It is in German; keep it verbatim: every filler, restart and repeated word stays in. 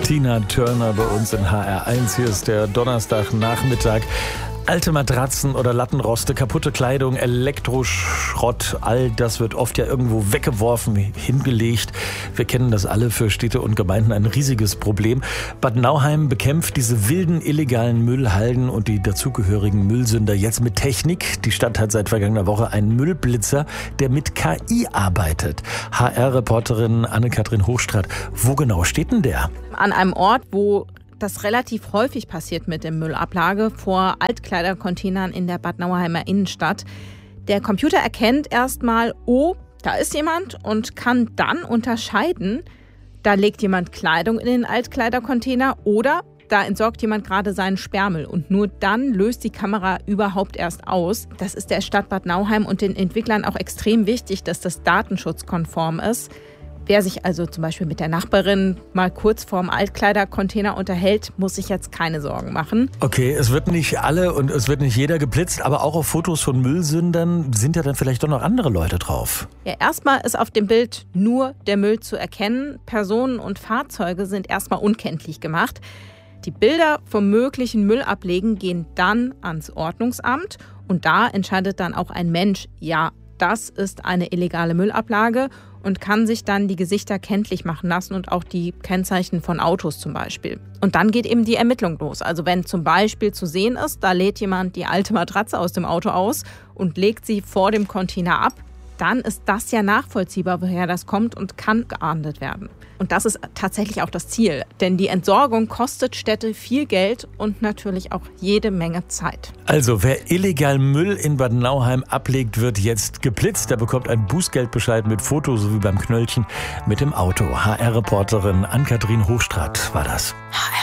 Tina Turner bei uns in H R eins. Hier ist der Donnerstagnachmittag. Alte Matratzen oder Lattenroste, kaputte Kleidung, Elektroschrott, all das wird oft ja irgendwo weggeworfen, hingelegt. Wir kennen das alle, für Städte und Gemeinden ein riesiges Problem. Bad Nauheim bekämpft diese wilden, illegalen Müllhalden und die dazugehörigen Müllsünder jetzt mit Technik. Die Stadt hat seit vergangener Woche einen Müllblitzer, der mit K I arbeitet. H R-Reporterin Anne-Kathrin Hochstraat, wo genau steht denn der? An einem Ort, wo das relativ häufig passiert mit der Müllablage, vor Altkleidercontainern in der Bad Nauheimer Innenstadt. Der Computer erkennt erstmal, oh, da ist jemand und kann dann unterscheiden, da legt jemand Kleidung in den Altkleidercontainer oder da entsorgt jemand gerade seinen Sperrmüll. Und nur dann löst die Kamera überhaupt erst aus. Das ist der Stadt Bad Nauheim und den Entwicklern auch extrem wichtig, dass das datenschutzkonform ist. Wer sich also zum Beispiel mit der Nachbarin mal kurz vorm Altkleidercontainer unterhält, muss sich jetzt keine Sorgen machen. Okay, es wird nicht alle und es wird nicht jeder geblitzt, aber auch auf Fotos von Müllsündern sind ja dann vielleicht doch noch andere Leute drauf. Ja, erstmal ist auf dem Bild nur der Müll zu erkennen. Personen und Fahrzeuge sind erstmal unkenntlich gemacht. Die Bilder vom möglichen Müllablegen gehen dann ans Ordnungsamt und da entscheidet dann auch ein Mensch, ja, das ist eine illegale Müllablage und kann sich dann die Gesichter kenntlich machen lassen und auch die Kennzeichen von Autos zum Beispiel. Und dann geht eben die Ermittlung los. Also wenn zum Beispiel zu sehen ist, da lädt jemand die alte Matratze aus dem Auto aus und legt sie vor dem Container ab, dann ist das ja nachvollziehbar, woher das kommt und kann geahndet werden. Und das ist tatsächlich auch das Ziel, denn die Entsorgung kostet Städte viel Geld und natürlich auch jede Menge Zeit. Also wer illegal Müll in Bad Nauheim ablegt, wird jetzt geblitzt. Der bekommt einen Bußgeldbescheid mit Foto, so wie beim Knöllchen mit dem Auto. H R-Reporterin Anne-Kathrin Hochstraat war das. H R